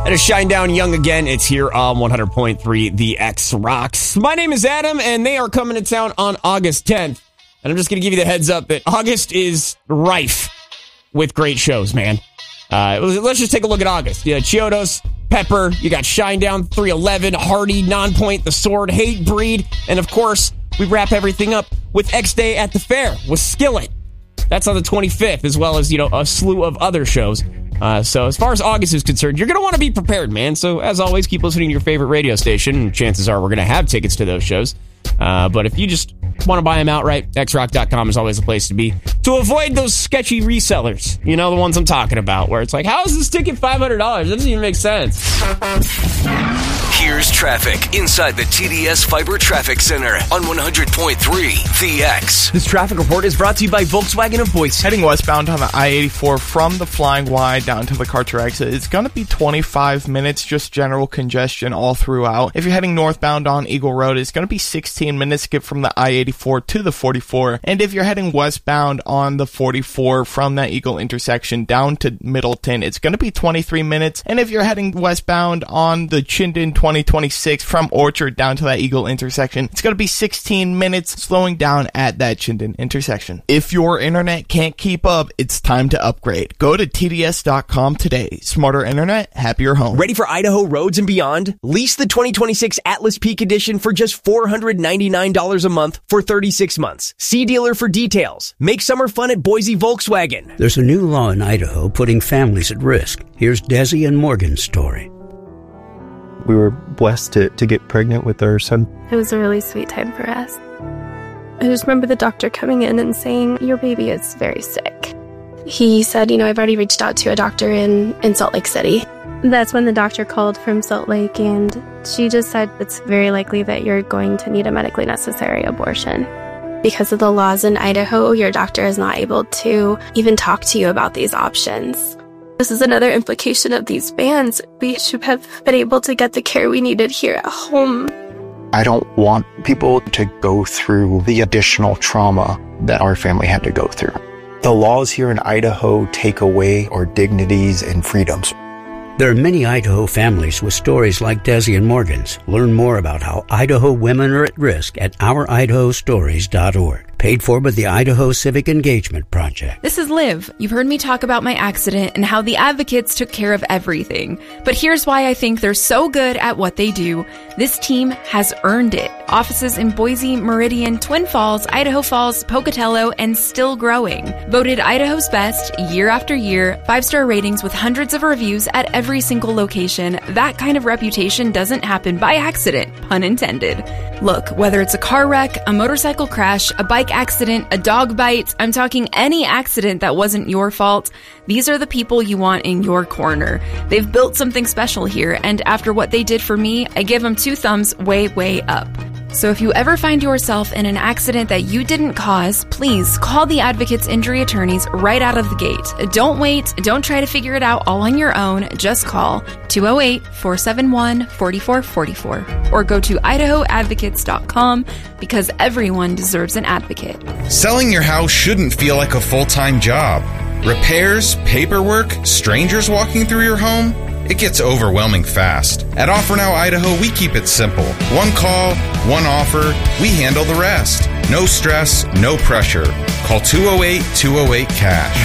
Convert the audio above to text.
That is Shinedown Young Again. It's here on 100.3 The X Rocks. My name is Adam, and they are coming to town on August 10th. And I'm just going to give you the heads up that August is rife with great shows, man. Let's just take a look at August. You got Chiodos, Pepper, you got Shinedown, 311, Hardy, Nonpoint, The Sword, Hate Breed, and of course, we wrap everything up with X Day at the Fair with Skillet. That's on the 25th, as well as, a slew of other shows. So as far as August is concerned, you're going to want to be prepared, man. So as always, keep listening to your favorite radio station, and chances are we're going to have tickets to those shows. But if you just want to buy them outright, xrock.com is always the place to be. To avoid those sketchy resellers, the ones I'm talking about, where it's like, how is this ticket $500? That doesn't even make sense. Here's traffic inside the TDS Fiber Traffic Center on 100.3 The X. This traffic report is brought to you by Volkswagen of Boise. Heading westbound on the I-84 from the Flying Y down to the Karcher exit, it's going to be 25 minutes, just general congestion all throughout. If you're heading northbound on Eagle Road, it's going to be 16 minutes to get from the I-84 to the 44. And if you're heading westbound on the 44 from that Eagle intersection down to Middleton, it's going to be 23 minutes. And if you're heading westbound on the Chinden 2026 from Orchard down to that Eagle intersection, it's going to be 16 minutes, slowing down at that Chinden intersection. If your internet can't keep up, it's time to upgrade. Go to TDS.com today. Smarter internet, happier home. Ready for Idaho roads and beyond? Lease the 2026 Atlas Peak Edition for just $499 a month for 36 months. See dealer for details. Make summer fun at Boise Volkswagen. There's a new law in Idaho putting families at risk. Here's Desi and Morgan's story. We were blessed to get pregnant with our son. It was a really sweet time for us. I just remember the doctor coming in and saying, your baby is very sick. He said, I've already reached out to a doctor in Salt Lake City. That's when the doctor called from Salt Lake, and she just said it's very likely that you're going to need a medically necessary abortion. Because of the laws in Idaho, your doctor is not able to even talk to you about these options. This is another implication of these bans. We should have been able to get the care we needed here at home. I don't want people to go through the additional trauma that our family had to go through. The laws here in Idaho take away our dignities and freedoms. There are many Idaho families with stories like Desi and Morgan's. Learn more about how Idaho women are at risk at ouridahostories.org. Paid for by the Idaho Civic Engagement Project. This is Liv. You've heard me talk about my accident and how the advocates took care of everything. But here's why I think they're so good at what they do. This team has earned it. Offices in Boise, Meridian, Twin Falls, Idaho Falls, Pocatello, and still growing. Voted Idaho's best year after year, 5-star ratings with hundreds of reviews at every single location. That kind of reputation doesn't happen by accident, pun intended. Look, whether it's a car wreck, a motorcycle crash, a bike accident, a dog bite, I'm talking any accident that wasn't your fault, these are the people you want in your corner. They've built something special here, and after what they did for me, I give them 2 thumbs way, way up. So if you ever find yourself in an accident that you didn't cause, please call the Advocates Injury Attorneys right out of the gate. Don't wait. Don't try to figure it out all on your own. Just call 208-471-4444 or go to idahoadvocates.com because everyone deserves an advocate. Selling your house shouldn't feel like a full-time job. Repairs, paperwork, strangers walking through your home? It gets overwhelming fast. At Offer Now Idaho, we keep it simple. One call, one offer, we handle the rest. No stress, no pressure. Call 208-208-CASH.